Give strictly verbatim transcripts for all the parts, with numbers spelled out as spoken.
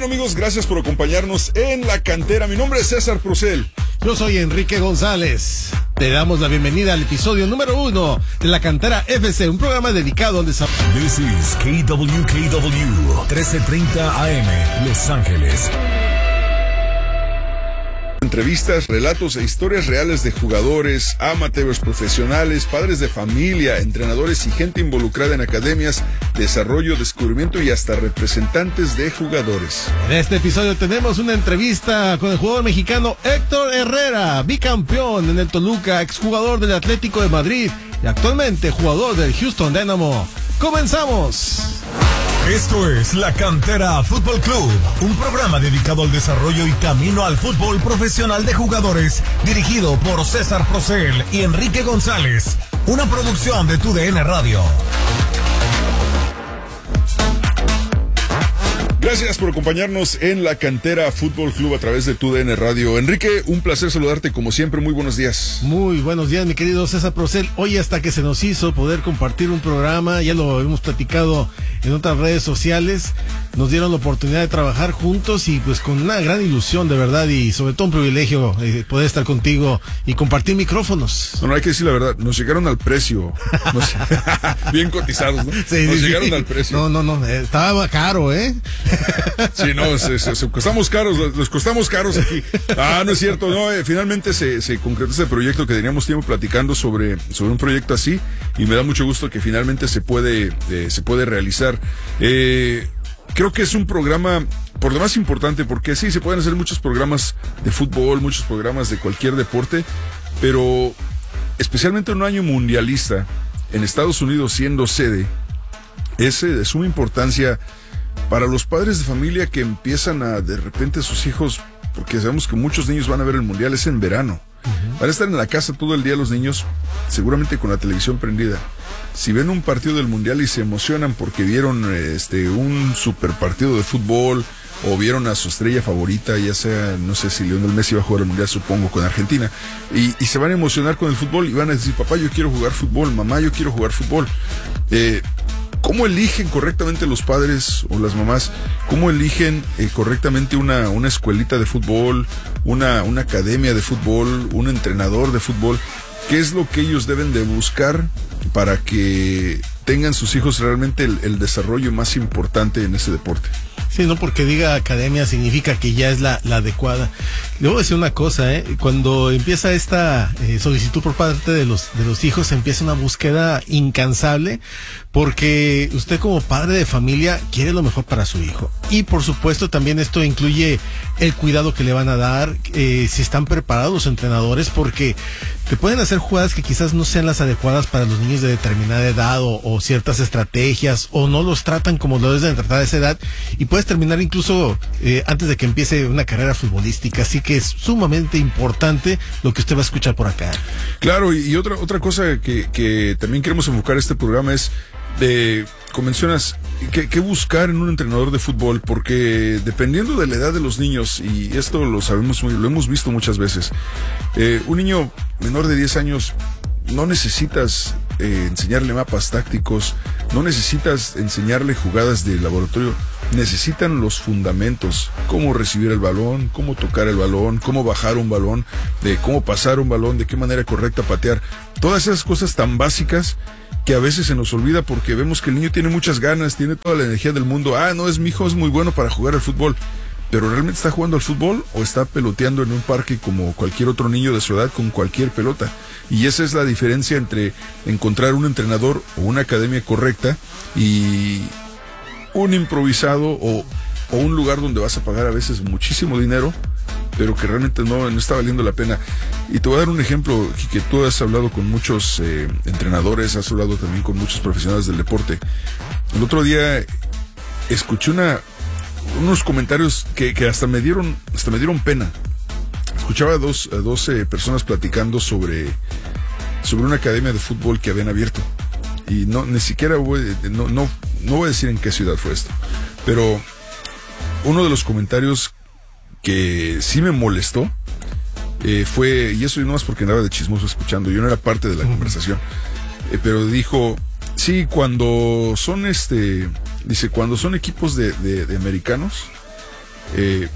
amigos, gracias por acompañarnos en La Cantera. Mi nombre es César Procel. Yo soy Enrique González. Te damos la bienvenida al episodio número uno de La Cantera F C, un programa dedicado al desarrollo. This is K W K W, trece treinta A M, Los Ángeles. Entrevistas, relatos e historias reales de jugadores, amateurs, profesionales, padres de familia, entrenadores y gente involucrada en academias, desarrollo, descubrimiento y hasta representantes de jugadores. En este episodio tenemos una entrevista con el jugador mexicano Héctor Herrera, bicampeón en el Toluca, exjugador del Atlético de Madrid y actualmente jugador del Houston Dynamo. ¡Comenzamos! Esto es La Cantera Fútbol Club, un programa dedicado al desarrollo y camino al fútbol profesional de jugadores, dirigido por César Procel y Enrique González, una producción de Tu D N Radio. Gracias por acompañarnos en La Cantera Fútbol Club a través de Tu D N Radio. Enrique, un placer saludarte como siempre, muy buenos días. Muy buenos días, mi querido César Procel. Hoy hasta que se nos hizo poder compartir un programa, ya lo hemos platicado en otras redes sociales, nos dieron la oportunidad de trabajar juntos y pues con una gran ilusión de verdad y sobre todo un privilegio eh, poder estar contigo y compartir micrófonos. No, no, hay que decir la verdad, nos llegaron al precio, nos, bien cotizados, ¿no? Sí, nos sí, llegaron sí. al precio. No, no, no, eh, estaba caro, ¿eh? Sí, no, se, se, se costamos caros, los costamos caros aquí. Ah, no es cierto, no, eh, finalmente se, se concretó ese proyecto que teníamos tiempo platicando sobre, sobre un proyecto así y me da mucho gusto que finalmente se puede, eh, se puede realizar. Eh, creo que es un programa por demás importante porque sí, se pueden hacer muchos programas de fútbol, muchos programas de cualquier deporte, pero especialmente en un año mundialista, en Estados Unidos siendo sede, es de suma importancia para los padres de familia que empiezan a, de repente, sus hijos, porque sabemos que muchos niños van a ver el mundial, es en verano. Uh-huh. Van a estar en la casa todo el día los niños, seguramente con la televisión prendida. Si ven un partido del mundial y se emocionan porque vieron este un super partido de fútbol o vieron a su estrella favorita, ya sea, no sé si Lionel Messi va a jugar el mundial, supongo, con Argentina, y, y se van a emocionar con el fútbol y van a decir, papá, yo quiero jugar fútbol, mamá, yo quiero jugar fútbol. Eh... ¿Cómo eligen correctamente los padres o las mamás? ¿Cómo eligen eh, correctamente una, una escuelita de fútbol, una, una academia de fútbol, un entrenador de fútbol? ¿Qué es lo que ellos deben de buscar para que tengan sus hijos realmente el, el desarrollo más importante en ese deporte? Sí, no porque diga academia significa que ya es la, la adecuada. Le voy a decir una cosa, ¿eh? Cuando empieza esta eh, solicitud por parte de los, de los hijos, empieza una búsqueda incansable porque usted como padre de familia quiere lo mejor para su hijo. Y por supuesto también esto incluye el cuidado que le van a dar, eh, si están preparados los entrenadores, porque te pueden hacer jugadas que quizás no sean las adecuadas para los niños de determinada edad o, o ciertas estrategias, o no los tratan como lo deben tratar a esa edad y puedes terminar incluso eh, antes de que empiece una carrera futbolística. Así que es sumamente importante lo que usted va a escuchar por acá. Claro, y, y otra otra cosa que, que también queremos enfocar este programa es de, como mencionas, ¿qué, qué buscar en un entrenador de fútbol? Porque dependiendo de la edad de los niños, y esto lo sabemos, lo hemos visto muchas veces, eh, un niño menor de diez años no necesitas eh, enseñarle mapas tácticos, no necesitas enseñarle jugadas de laboratorio, necesitan los fundamentos, cómo recibir el balón, cómo tocar el balón, cómo bajar un balón, de cómo pasar un balón, de qué manera correcta patear, todas esas cosas tan básicas que a veces se nos olvida porque vemos que el niño tiene muchas ganas, tiene toda la energía del mundo. Ah, no, es mi hijo, es muy bueno para jugar al fútbol. ¿Pero realmente está jugando al fútbol o está peloteando en un parque como cualquier otro niño de su edad con cualquier pelota? Y esa es la diferencia entre encontrar un entrenador o una academia correcta y un improvisado o, o un lugar donde vas a pagar a veces muchísimo dinero, pero que realmente no, no está valiendo la pena. Y te voy a dar un ejemplo, que tú has hablado con muchos eh, entrenadores, has hablado también con muchos profesionales del deporte. El otro día escuché una... unos comentarios que, que hasta me dieron hasta me dieron pena. Escuchaba a dos, a dos eh, personas platicando sobre, sobre una academia de fútbol que habían abierto. Y no, ni siquiera voy, no, no, no voy a decir en qué ciudad fue esto. Pero uno de los comentarios que sí me molestó eh, fue, y eso no es porque andaba de chismoso escuchando, yo no era parte de la conversación, eh, pero dijo, sí, cuando son este... Dice, cuando son equipos de, de, de americanos, eh,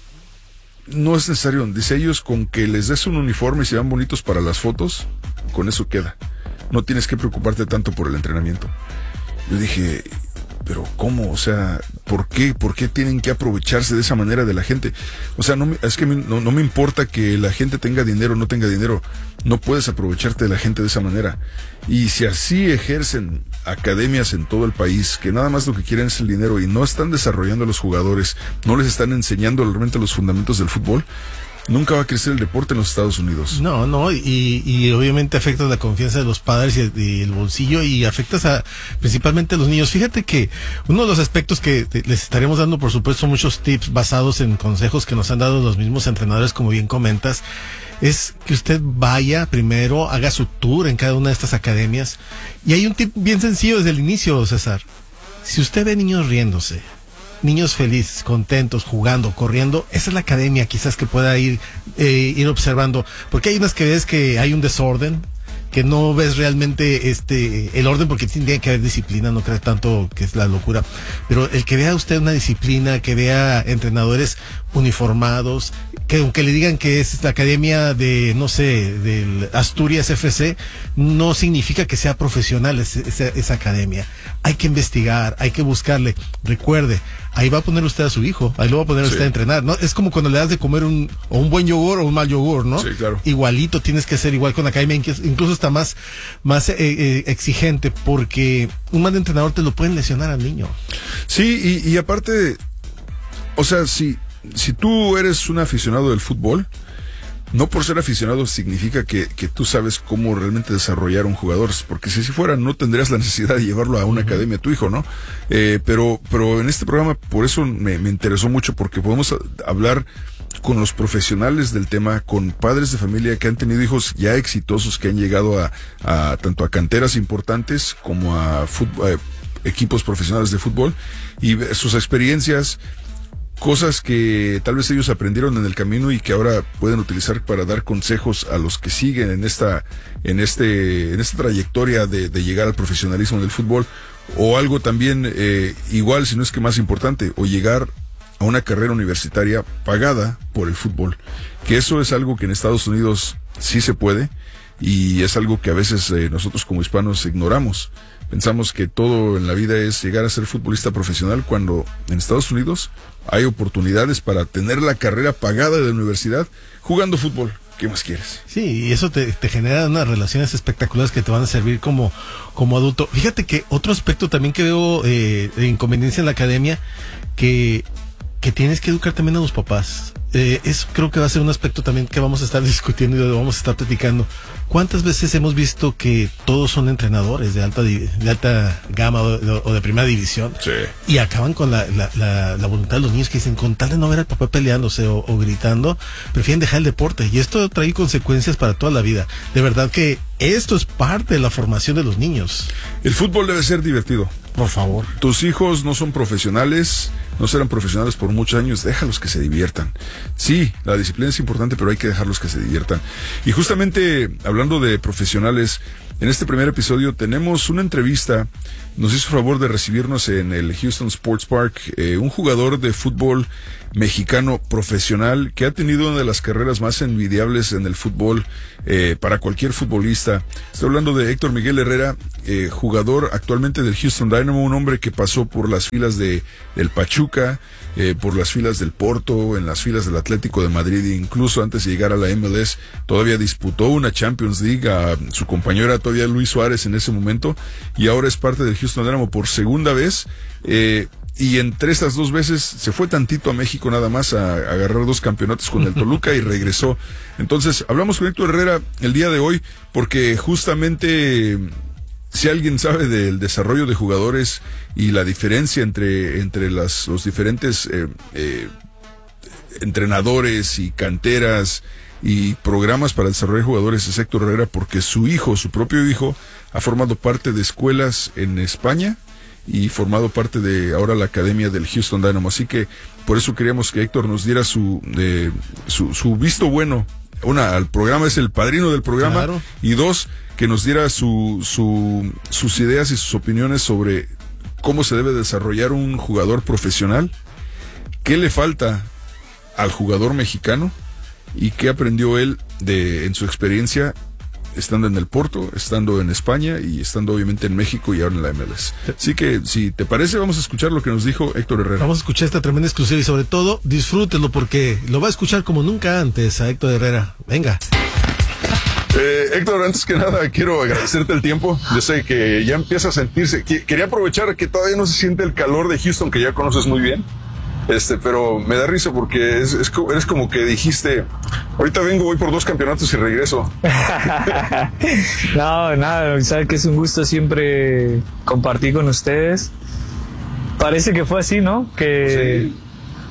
no es necesario, dice ellos, con que les des un uniforme y se vean bonitos para las fotos, con eso queda. No tienes que preocuparte tanto por el entrenamiento. Yo dije, pero ¿cómo? O sea, ¿por qué? ¿Por qué tienen que aprovecharse de esa manera de la gente? O sea, no me, es que me, no, no me importa que la gente tenga dinero o no tenga dinero. No puedes aprovecharte de la gente de esa manera. Y si así ejercen academias en todo el país, que nada más lo que quieren es el dinero y no están desarrollando a los jugadores, no les están enseñando realmente los fundamentos del fútbol, nunca va a crecer el deporte en los Estados Unidos. No, no, y, y obviamente afectas la confianza de los padres y, y el bolsillo y afectas a principalmente a los niños. Fíjate que uno de los aspectos que te, les estaremos dando, por supuesto, muchos tips basados en consejos que nos han dado los mismos entrenadores, como bien comentas, es que usted vaya primero, haga su tour en cada una de estas academias. Y hay un tip bien sencillo desde el inicio, César. Si usted ve niños riéndose, niños felices, contentos, jugando, corriendo, esa es la academia quizás que pueda ir eh, ir observando, porque hay unas que ves que hay un desorden, que no ves realmente este el orden, porque tiene que haber disciplina, no crees tanto que es la locura, pero el que vea usted una disciplina, que vea entrenadores uniformados, que aunque le digan que es la academia de, no sé, del Asturias F C, no significa que sea profesional esa, esa, esa academia. Hay que investigar, hay que buscarle. Recuerde, ahí va a poner usted a su hijo, ahí lo va a poner sí. usted a entrenar, ¿no? Es como cuando le das de comer un, o un buen yogur o un mal yogur, ¿no? Sí, claro. Igualito tienes que hacer igual con la academia, incluso está más, más eh, eh, exigente, porque un mal entrenador te lo pueden lesionar al niño. Sí, y, y aparte, o sea, si, si tú eres un aficionado del fútbol, no por ser aficionado significa que, que tú sabes cómo realmente desarrollar un jugador, porque si así fuera no tendrías la necesidad de llevarlo a una uh-huh. academia a tu hijo, ¿no? Eh, pero, pero en este programa por eso me, me interesó mucho, porque podemos hablar con los profesionales del tema, con padres de familia que han tenido hijos ya exitosos, que han llegado a, a tanto a canteras importantes como a, fútbol, a equipos profesionales de fútbol, y sus experiencias, cosas que tal vez ellos aprendieron en el camino y que ahora pueden utilizar para dar consejos a los que siguen en esta, en este, en esta trayectoria de, de llegar al profesionalismo del fútbol, o algo también eh, igual, si no es que más importante, o llegar a una carrera universitaria pagada por el fútbol, que eso es algo que en Estados Unidos sí se puede, y es algo que a veces eh, nosotros como hispanos ignoramos. Pensamos que todo en la vida es llegar a ser futbolista profesional, cuando en Estados Unidos hay oportunidades para tener la carrera pagada de la universidad jugando fútbol. ¿Qué más quieres? Sí, y eso te, te genera unas relaciones espectaculares que te van a servir como, como adulto. Fíjate que otro aspecto también que veo eh, de inconveniencia en la academia, que, que tienes que educar también a los papás. Eh, eso creo que va a ser un aspecto también que vamos a estar discutiendo y lo vamos a estar platicando. ¿Cuántas veces hemos visto que todos son entrenadores de alta de alta gama o de, o de primera división? Sí. Y acaban con la, la, la, la voluntad de los niños, que dicen, con tal de no ver al papá peleándose o, o gritando, prefieren dejar el deporte. Y esto trae consecuencias para toda la vida. De verdad que esto es parte de la formación de los niños. El fútbol debe ser divertido. Por favor. Tus hijos no son profesionales, no serán profesionales por muchos años, déjalos que se diviertan. Sí, la disciplina es importante, pero hay que dejarlos que se diviertan. Y justamente, hablando de profesionales, en este primer episodio tenemos una entrevista. Nos hizo favor de recibirnos en el Houston Sports Park eh, un jugador de fútbol mexicano profesional que ha tenido una de las carreras más envidiables en el fútbol eh, para cualquier futbolista. Estoy hablando de Héctor Miguel Herrera, eh, jugador actualmente del Houston Dynamo, un hombre que pasó por las filas de del Pachuca, eh, por las filas del Porto, en las filas del Atlético de Madrid, e incluso antes de llegar a la M L S todavía disputó una Champions League. A su compañero era todavía Luis Suárez en ese momento, y ahora es parte del Houston Dynamo por segunda vez. Eh, Y entre estas dos veces se fue tantito a México nada más a, a agarrar dos campeonatos con el Toluca y regresó. Entonces, hablamos con Héctor Herrera el día de hoy porque justamente si alguien sabe del desarrollo de jugadores y la diferencia entre, entre las, los diferentes eh, eh, entrenadores y canteras y programas para desarrollar jugadores, es Héctor Herrera, porque su hijo, su propio hijo, ha formado parte de escuelas en España y formado parte de ahora la academia del Houston Dynamo. Así que por eso queríamos que Héctor nos diera su eh, su, su visto bueno. Una, al programa, es el padrino del programa. Claro. Y dos, que nos diera su, su sus ideas y sus opiniones sobre cómo se debe desarrollar un jugador profesional ¿qué le falta al jugador mexicano y qué aprendió él de en su experiencia estando en el Porto, estando en España y estando obviamente en México y ahora en la M L S? Así que, si te parece, vamos a escuchar lo que nos dijo Héctor Herrera. Vamos a escuchar esta tremenda exclusiva y sobre todo disfrútelo porque lo va a escuchar como nunca antes a Héctor Herrera. Venga. Eh, Héctor, antes que nada quiero agradecerte el tiempo. Yo sé que ya empieza a sentirse, que, quería aprovechar que todavía no se siente el calor de Houston, que ya conoces muy bien. Este, pero me da risa porque es, es, eres como que dijiste, ahorita vengo, voy por dos campeonatos y regreso. No, nada, sabes que es un gusto siempre compartir con ustedes. Parece que fue así, ¿no? Que sí.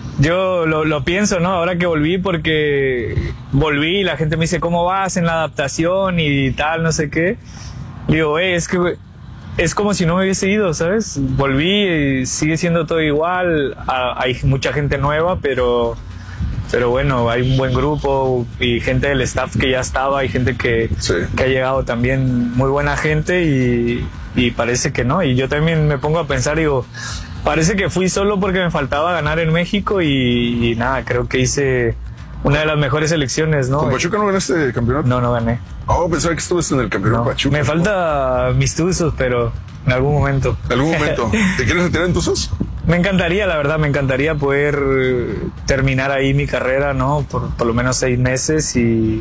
Yo lo, lo pienso, ¿no? Ahora que volví, porque volví y la gente me dice, ¿cómo vas en la adaptación y tal, no sé qué? Digo, hey, es que es como si no me hubiese ido, ¿sabes? Volví y sigue siendo todo igual. Hay mucha gente nueva, pero, pero bueno, hay un buen grupo y gente del staff que ya estaba, hay gente que, sí. que ha llegado también, muy buena gente y, y parece que no. Y yo también me pongo a pensar, digo, parece que fui solo porque me faltaba ganar en México y, y nada, creo que hice una de las mejores elecciones, ¿no? ¿Con Pachuca no ganaste el campeonato? No, no gané. Oh, pensaba que estuviste en el campeonato no, Pachuca. Me falta mis Tuzos, pero en algún momento. ¿En algún momento? ¿Te quieres retirar en Tuzos? Me encantaría, la verdad, me encantaría poder terminar ahí mi carrera, ¿no? Por, por lo menos seis meses y,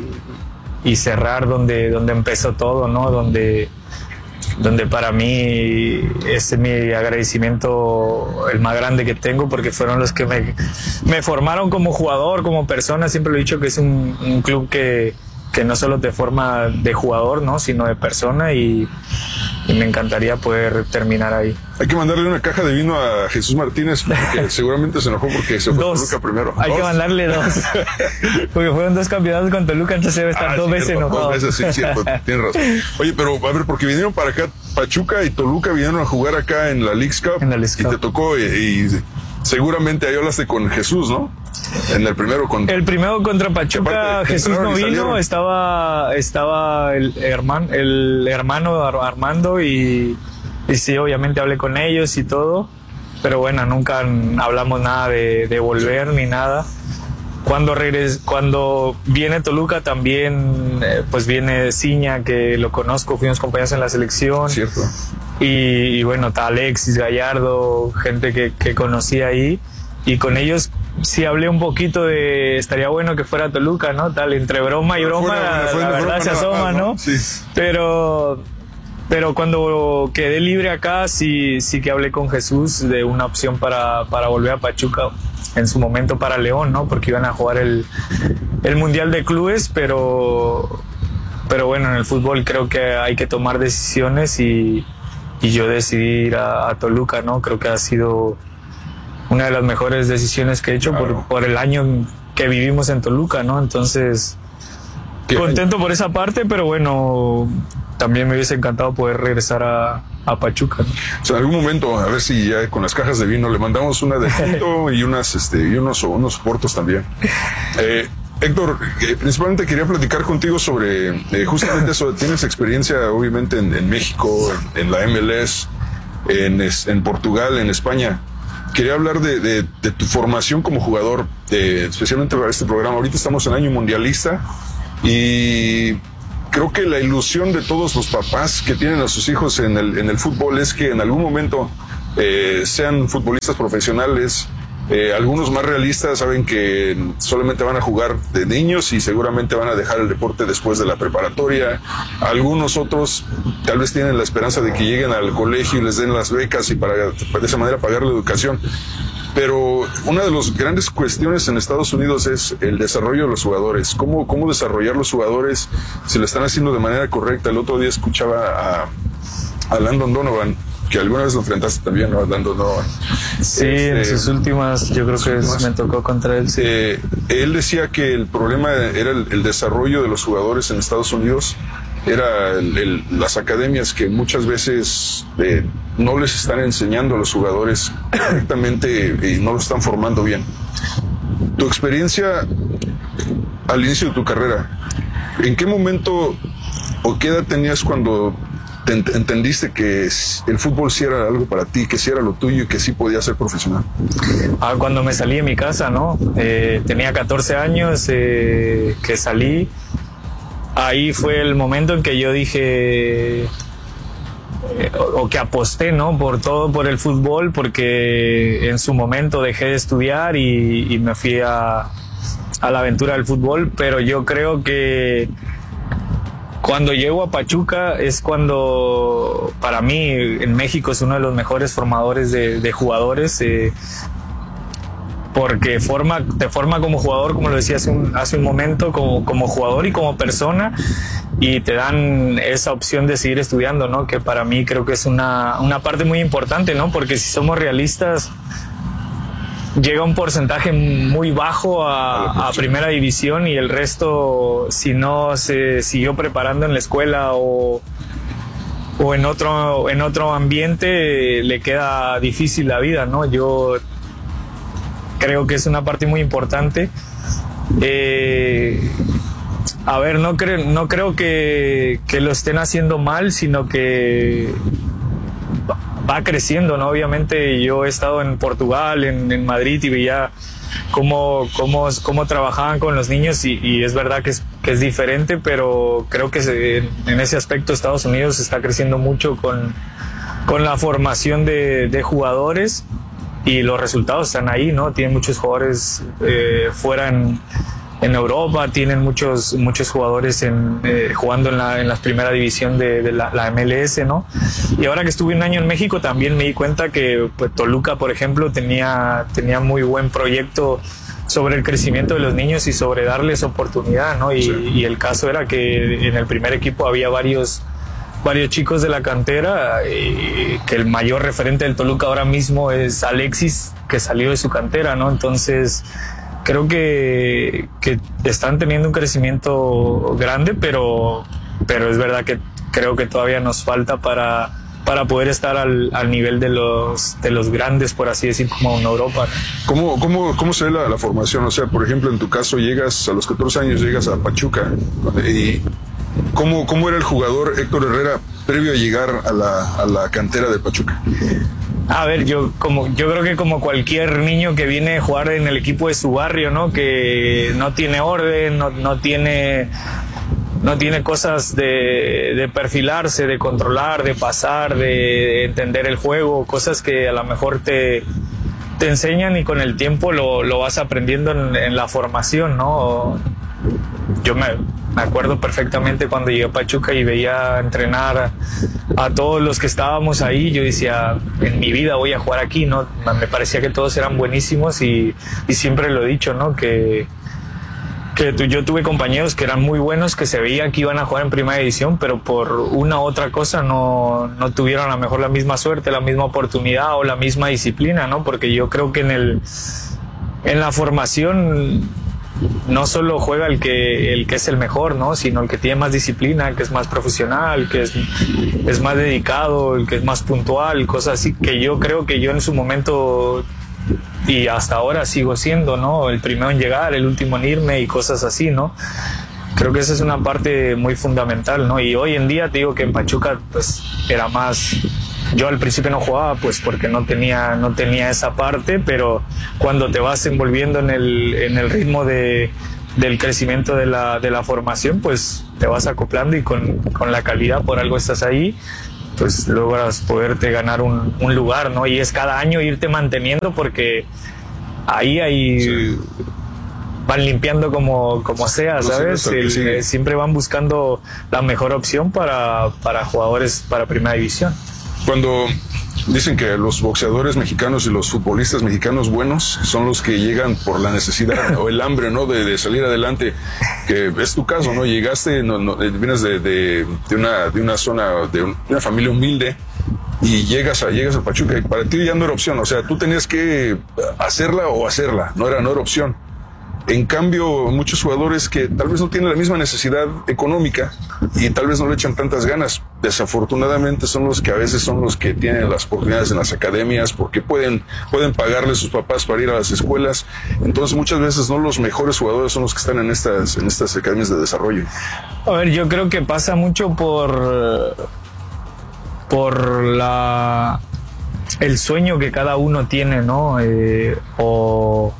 y cerrar donde, donde empezó todo, ¿no? Donde... donde para mí es mi agradecimiento el más grande que tengo, porque fueron los que me, me formaron como jugador, como persona. Siempre lo he dicho que es un, un club que, que no solo te forma de jugador, ¿no? sino de persona, y, y me encantaría poder terminar ahí. Hay que mandarle una caja de vino a Jesús Martínez, porque seguramente se enojó porque se fue a Toluca primero. Hay ¿Dos? que mandarle dos, porque fueron dos campeonatos con Toluca, entonces debe estar ah, dos veces enojado. Dos veces, sí, cierto, tienes razón. Oye, pero a ver, porque vinieron para acá, Pachuca y Toluca vinieron a jugar acá en la Leagues Cup, en la Leagues y Cup. te tocó, y, y seguramente ahí hablaste con Jesús, ¿no? En el primero contra... El primero contra Pachuca, aparte, Jesús no vino, estaba, estaba el, herman, el hermano Armando y... Y sí, obviamente hablé con ellos y todo, pero bueno, nunca hablamos nada de, de volver ni nada. Cuando regres, cuando viene Toluca también, eh, pues viene Ciña, que lo conozco, fuimos compañeros en la selección. Cierto. Y, y bueno, está Alexis Gallardo, gente que, que conocí ahí, y con ellos sí hablé un poquito de estaría bueno que fuera Toluca, ¿no? Tal, entre broma y broma, fuera, la, la verdad broma se asoma, más, ¿no? ¿no? Sí. Pero... Pero cuando quedé libre acá, sí, sí que hablé con Jesús de una opción para, para volver a Pachuca, en su momento para León, ¿no? Porque iban a jugar el, el Mundial de Clubes, pero, pero bueno, en el fútbol creo que hay que tomar decisiones y, y yo decidí ir a, a Toluca, ¿no? Creo que ha sido una de las mejores decisiones que he hecho, claro, por, por el año que vivimos en Toluca, ¿no? Entonces, contento por esa parte, pero bueno... También me hubiese encantado poder regresar a, a Pachuca, ¿no? O sea, en algún momento, a ver si ya con las cajas de vino le mandamos una de tinto y unas, este, y unos, unos portos también. Eh, Héctor, eh, principalmente quería platicar contigo sobre eh, justamente eso. Tienes experiencia, obviamente, en, en México, en, en la M L S, en, en Portugal, en España. Quería hablar de, de, de tu formación como jugador, de, especialmente para este programa. Ahorita estamos en año mundialista y creo que la ilusión de todos los papás que tienen a sus hijos en el, en el fútbol es que en algún momento eh, sean futbolistas profesionales. Eh, algunos más realistas saben que solamente van a jugar de niños y seguramente van a dejar el deporte después de la preparatoria. Algunos otros tal vez tienen la esperanza de que lleguen al colegio y les den las becas y para de esa manera pagar la educación. Pero una de las grandes cuestiones en Estados Unidos es el desarrollo de los jugadores. ¿Cómo, cómo desarrollar los jugadores si lo están haciendo de manera correcta? El otro día escuchaba a, a Landon Donovan, que alguna vez lo enfrentaste también, ¿no? Landon Donovan. Sí, este, en sus últimas, yo creo que es, me tocó contra él. Sí. Eh, él decía que el problema era el, el desarrollo de los jugadores en Estados Unidos. Era el, el, las academias que muchas veces eh, no les están enseñando a los jugadores correctamente y no lo están formando bien. Tu experiencia al inicio de tu carrera, ¿en qué momento o qué edad tenías cuando te ent- entendiste que el fútbol sí era algo para ti, que sí era lo tuyo y que sí podías ser profesional? Ah, cuando me salí de mi casa, ¿no? Eh, tenía catorce años eh, que salí. Ahí fue el momento en que yo dije, eh, o, o que aposté, ¿no? Por todo, por el fútbol, porque en su momento dejé de estudiar y, y me fui a, a la aventura del fútbol, pero yo creo que cuando llego a Pachuca es cuando, para mí, en México es uno de los mejores formadores de, de jugadores, eh, porque forma, te forma como jugador, como lo decía hace un, hace un momento, como, como jugador y como persona, y te dan esa opción de seguir estudiando, ¿no? Que para mí creo que es una, una parte muy importante, ¿no? Porque si somos realistas, llega un porcentaje muy bajo a, a primera división y el resto, si no se siguió preparando en la escuela o, o en otro, en otro ambiente, le queda difícil la vida, ¿no? Yo creo que es una parte muy importante. Eh, a ver, no, cre- no creo que, que lo estén haciendo mal, sino que va creciendo, ¿no? Obviamente yo he estado en Portugal, en, en Madrid, y veía cómo, cómo, cómo trabajaban con los niños y, y es verdad que es, que es diferente, pero creo que se, en ese aspecto Estados Unidos está creciendo mucho con, con la formación de, de jugadores y los resultados están ahí, ¿no? Tienen muchos jugadores eh, fuera en, en Europa, tienen muchos muchos jugadores en, eh, jugando en la, en la primera división de, de la, la M L S, ¿no? Y ahora que estuve un año en México también me di cuenta que pues, Toluca, por ejemplo, tenía, tenía muy buen proyecto sobre el crecimiento de los niños y sobre darles oportunidad, ¿no? Y, sí. y el caso era que en el primer equipo había varios varios chicos de la cantera, y que el mayor referente del Toluca ahora mismo es Alexis, que salió de su cantera, ¿no? Entonces creo que, que están teniendo un crecimiento grande, pero, pero es verdad que creo que todavía nos falta para, para poder estar al, al nivel de los, de los grandes, por así decir, como en Europa. ¿Cómo, cómo, cómo se ve la, la formación? O sea, por ejemplo, en tu caso llegas a los catorce años, llegas a Pachuca, y ¿cómo, cómo era el jugador Héctor Herrera previo a llegar a la, a la cantera de Pachuca? A ver, yo como yo creo que como cualquier niño que viene a jugar en el equipo de su barrio, ¿no? Que no tiene orden, no, no tiene no tiene cosas de, de perfilarse, de controlar, de pasar, de entender el juego, cosas que a lo mejor te, te enseñan y con el tiempo lo, lo vas aprendiendo en, en la formación, ¿no? Yo me, me acuerdo perfectamente cuando llegué a Pachuca y veía entrenar a, a todos los que estábamos ahí. Yo decía, en mi vida voy a jugar aquí, ¿no? Me parecía que todos eran buenísimos y, y siempre lo he dicho, ¿no? Que, que tu, yo tuve compañeros que eran muy buenos, que se veía que iban a jugar en primera división, pero por una u otra cosa no, no tuvieron a lo mejor la misma suerte, la misma oportunidad o la misma disciplina, ¿no? Porque yo creo que en el, en la formación no solo juega el que el que es el mejor, ¿no? Sino el que tiene más disciplina, el que es más profesional, el que es, es más dedicado, el que es más puntual, cosas así que yo creo que yo en su momento y hasta ahora sigo siendo, ¿no? El primero en llegar, el último en irme y cosas así, ¿no? Creo que esa es una parte muy fundamental, ¿no? Y hoy en día te digo que en Pachuca pues era más. Yo al principio no jugaba pues porque no tenía, no tenía esa parte, pero cuando te vas envolviendo en el, en el ritmo de, del crecimiento de la, de la formación, pues te vas acoplando y con, con la calidad, por algo estás ahí, pues logras poderte ganar un, un lugar, ¿no? Y es cada año irte manteniendo porque ahí hay... Sí. Van limpiando como, como sea, ¿sabes? El, eh, siempre van buscando la mejor opción para, para jugadores para primera división. Cuando dicen que los boxeadores mexicanos y los futbolistas mexicanos buenos son los que llegan por la necesidad o el hambre, ¿no? De, de salir adelante, que es tu caso, ¿no? Llegaste, no, no, vienes de, de, de, una, de una zona, de, un, de una familia humilde y llegas a, llegas a Pachuca y para ti ya no era opción, o sea, tú tenías que hacerla o hacerla, no era, no era opción. En cambio, muchos jugadores que tal vez no tienen la misma necesidad económica y tal vez no le echan tantas ganas, desafortunadamente son los que a veces son los que tienen las oportunidades en las academias porque pueden, pueden pagarle a sus papás para ir a las escuelas. Entonces muchas veces no los mejores jugadores son los que están en estas, en estas academias de desarrollo. A ver, yo creo que pasa mucho por... por la el sueño que cada uno tiene, ¿no? Eh, o,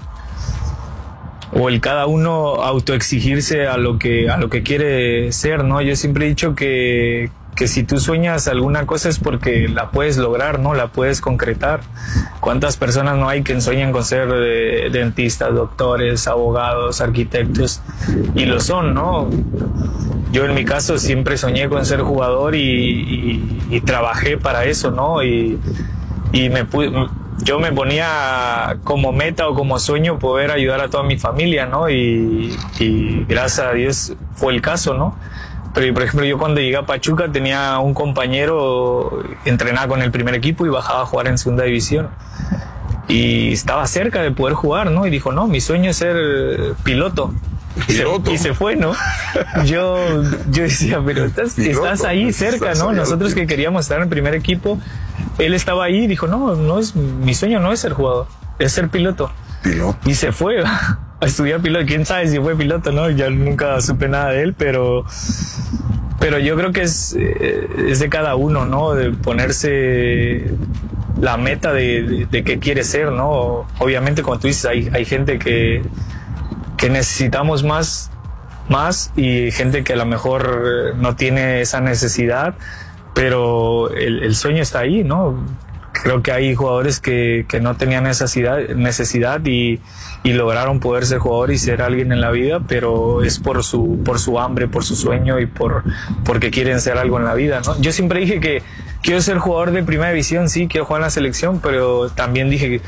o el cada uno autoexigirse a lo que a lo que quiere ser, ¿no? Yo siempre he dicho que que si tú sueñas alguna cosa es porque la puedes lograr, ¿no? La puedes concretar. ¿Cuántas personas no hay que sueñan con ser eh, dentistas, doctores, abogados, arquitectos? Y lo son, ¿no? Yo en mi caso siempre soñé con ser jugador y, y, y trabajé para eso, ¿no? Y, y me pude, yo me ponía como meta o como sueño poder ayudar a toda mi familia, ¿no? Y, y gracias a Dios fue el caso, ¿no? Pero, por ejemplo, yo cuando llegué a Pachuca tenía un compañero, entrenaba con el primer equipo y bajaba a jugar en segunda división. Y estaba cerca de poder jugar, ¿no? Y dijo, no, mi sueño es ser piloto. Y se, y se fue, ¿no? Yo, yo decía, pero estás, estás ahí cerca, ¿no? Nosotros que queríamos estar en el primer equipo, él estaba ahí y dijo, no, no es, mi sueño no es ser jugador, es ser piloto. Piloto. Y se fue a estudiar piloto. Quién sabe si fue piloto, ¿no? Ya nunca supe nada de él, pero pero yo creo que es, es de cada uno, ¿no? De ponerse la meta de, de, de qué quiere ser, ¿no? Obviamente, como tú dices, hay, hay gente que, que necesitamos más, más y gente que a lo mejor no tiene esa necesidad, pero el, el sueño está ahí, ¿no? Creo que hay jugadores que, que no tenían necesidad, necesidad y, y lograron poder ser jugador y ser alguien en la vida, pero es por su, por su hambre, por su sueño y por, porque quieren ser algo en la vida, ¿no? Yo siempre dije que quiero ser jugador de primera división, sí, quiero jugar en la selección, pero también dije que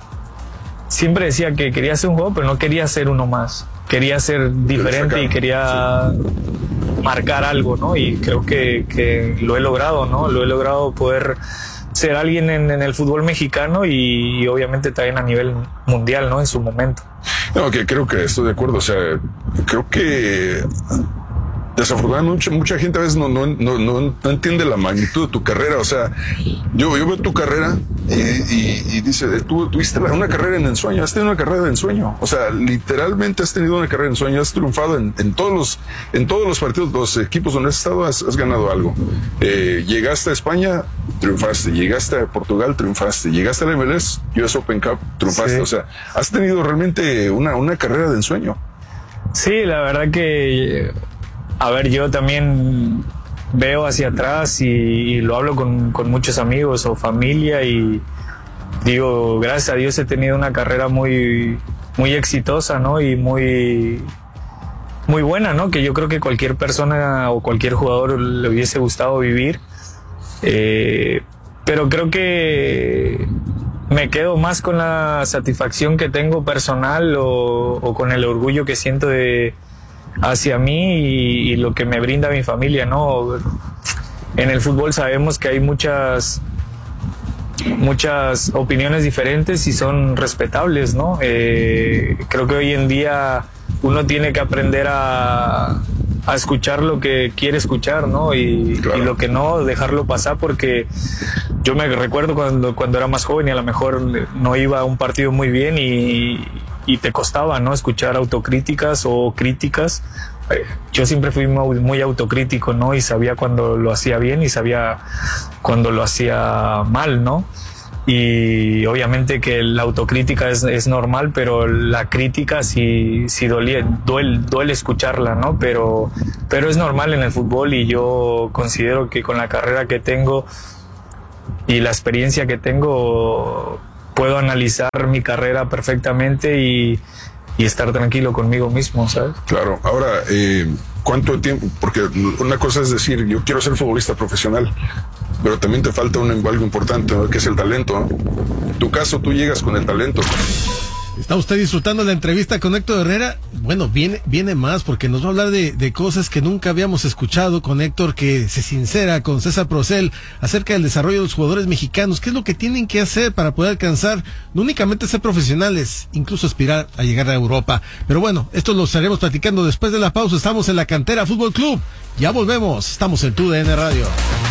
siempre decía que quería ser un jugador, pero no quería ser uno más. Quería ser diferente y quería marcar algo, ¿no? Y creo que, que lo he logrado, ¿no? Lo he logrado poder ser alguien en, en el fútbol mexicano y, y obviamente también a nivel mundial, ¿no? En su momento. No, que creo que estoy de acuerdo. O sea, creo que desafortunadamente mucha, mucha gente a veces no, no, no, no, no entiende la magnitud de tu carrera. O sea, yo, yo veo tu carrera y, y, y dice, tú tuviste una carrera en ensueño, has tenido una carrera de ensueño. O sea, literalmente has tenido una carrera de ensueño, has triunfado en, en todos los, en todos los partidos, los equipos donde has estado, has, has ganado algo. Eh, llegaste a España, triunfaste. Llegaste a Portugal, triunfaste. Llegaste a la M L S, U S Open Cup, triunfaste. Sí. O sea, has tenido realmente una, una carrera de ensueño. Sí, la verdad que, a ver, yo también veo hacia atrás y, y lo hablo con, con muchos amigos o familia y digo, gracias a Dios he tenido una carrera muy, muy exitosa, ¿no? Y muy, muy buena, ¿no? Que yo creo que cualquier persona o cualquier jugador le hubiese gustado vivir. Eh, pero creo que me quedo más con la satisfacción que tengo personal o, o con el orgullo que siento de hacia mí y, y lo que me brinda mi familia, ¿no? En el fútbol sabemos que hay muchas muchas opiniones diferentes y son respetables, ¿no? Eh, creo que hoy en día uno tiene que aprender a, a escuchar lo que quiere escuchar, ¿no? Y, claro. y lo que no, dejarlo pasar, porque yo me recuerdo cuando, cuando era más joven y a lo mejor no iba a un partido muy bien y, y te costaba, ¿no? Escuchar autocríticas o críticas. Yo siempre fui muy, muy autocrítico, ¿no? Y sabía cuando lo hacía bien y sabía cuando lo hacía mal, ¿no? Y obviamente que la autocrítica es, es normal, pero la crítica sí, sí duele, duele, duele escucharla, ¿no? Pero, pero es normal en el fútbol y yo considero que con la carrera que tengo y la experiencia que tengo puedo analizar mi carrera perfectamente y, y estar tranquilo conmigo mismo, ¿sabes? Claro. Ahora, eh, ¿cuánto tiempo? Porque una cosa es decir, yo quiero ser futbolista profesional, pero también te falta un, algo importante, ¿no? Que es el talento, ¿no? En tu caso, tú llegas con el talento. ¿Está usted disfrutando la entrevista con Héctor Herrera? Bueno, viene, viene más, porque nos va a hablar de, de cosas que nunca habíamos escuchado con Héctor, que se sincera con César Procel acerca del desarrollo de los jugadores mexicanos. ¿Qué es lo que tienen que hacer para poder alcanzar, no únicamente ser profesionales, incluso aspirar a llegar a Europa? Pero bueno, esto lo estaremos platicando después de la pausa. Estamos en la Cantera Fútbol Club. Ya volvemos. Estamos en Tu D N Radio.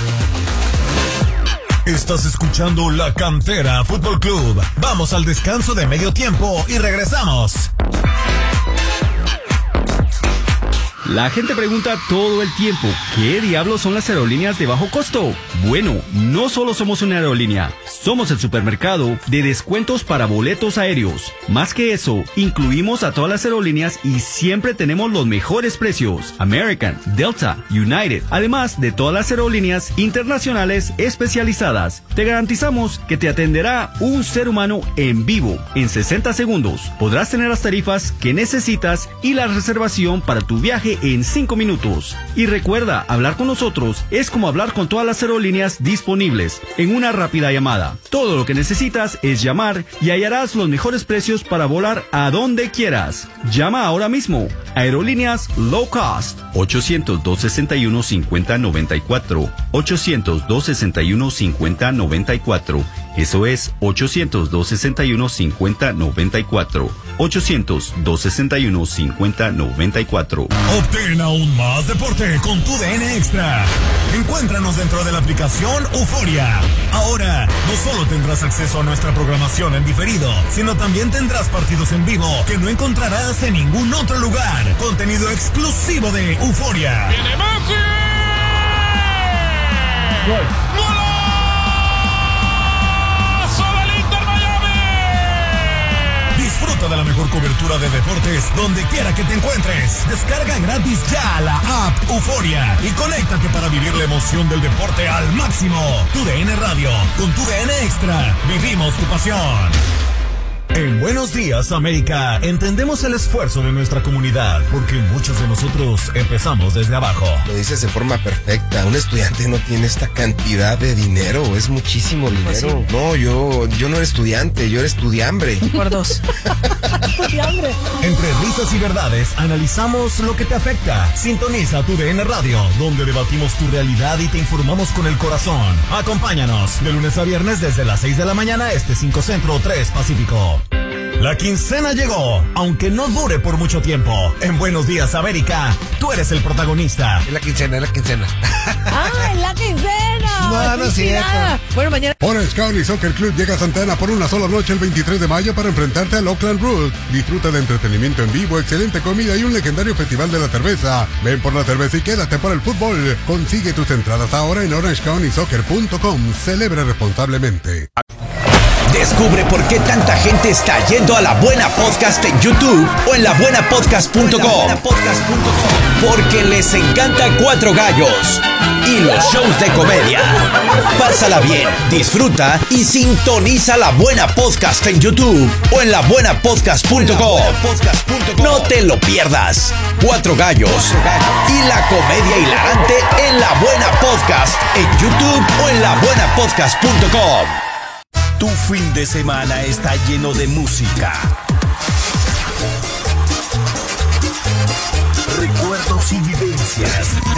Estás escuchando La Cantera Fútbol Club. Vamos al descanso de medio tiempo y regresamos. La gente pregunta todo el tiempo, ¿qué diablos son las aerolíneas de bajo costo? Bueno, no solo somos una aerolínea, somos el supermercado de descuentos para boletos aéreos. Más que eso, incluimos a todas las aerolíneas y siempre tenemos los mejores precios. American, Delta, United, además de todas las aerolíneas internacionales especializadas. Te garantizamos que te atenderá un ser humano en vivo en sesenta segundos. Podrás tener las tarifas que necesitas y la reservación para tu viaje en cinco minutos. Y recuerda, hablar con nosotros es como hablar con todas las aerolíneas disponibles en una rápida llamada. Todo lo que necesitas es llamar y hallarás los mejores precios para volar a donde quieras. Llama ahora mismo. Aerolíneas Low Cost. ochocientos, dos sesenta y uno, cincuenta noventa y cuatro. ochocientos, dos sesenta y uno, cincuenta noventa y cuatro. Eso es ochocientos, dos sesenta y uno, cincuenta noventa y cuatro. ochocientos, dos sesenta y uno, cincuenta noventa y cuatro. Obtén aún más deporte con tu D N Extra. Encuéntranos dentro de la aplicación Euforia. Ahora, no solo tendrás acceso a nuestra programación en diferido, sino también tendrás partidos en vivo que no encontrarás en ningún otro lugar. Contenido exclusivo de Euforia. ¡Viene Messi! ¡Gol! Disfruta de la mejor cobertura de deportes donde quiera que te encuentres. Descarga gratis ya la app Euforia y conéctate para vivir la emoción del deporte al máximo. Tu D N Radio, con tu D N Extra, vivimos tu pasión. En Buenos Días, América, entendemos el esfuerzo de nuestra comunidad, porque muchos de nosotros empezamos desde abajo. Lo dices de forma perfecta. Un estudiante no tiene esta cantidad de dinero, es muchísimo dinero. No, yo, yo no era estudiante, yo era estudiambre. Por dos. Estudiambre. Entre risas y verdades, analizamos lo que te afecta. Sintoniza tu D N Radio, donde debatimos tu realidad y te informamos con el corazón. Acompáñanos de lunes a viernes desde las seis de la mañana, este cinco Centro, tres Pacífico. La quincena llegó, aunque no dure por mucho tiempo. En Buenos Días, América, tú eres el protagonista. Es la quincena, es la quincena. ¡Ah, es la quincena! No, no es cierto. Bueno, mañana... Orange County Soccer Club llega a Santa Ana por una sola noche el veintitrés de mayo para enfrentarte al Oakland Root. Disfruta de entretenimiento en vivo, excelente comida y un legendario festival de la cerveza. Ven por la cerveza y quédate por el fútbol. Consigue tus entradas ahora en orange county soccer punto com. Celebra responsablemente. Descubre por qué tanta gente está yendo a La Buena Podcast en YouTube o en la buena podcast punto com. Porque les encanta Cuatro Gallos y los shows de comedia. Pásala bien, disfruta y sintoniza La Buena Podcast en YouTube o en la buena podcast punto com. No te lo pierdas. Cuatro Gallos y la comedia hilarante en La Buena Podcast en YouTube o en la buena podcast punto com. Tu fin de semana está lleno de música, recuerdos y vivencias.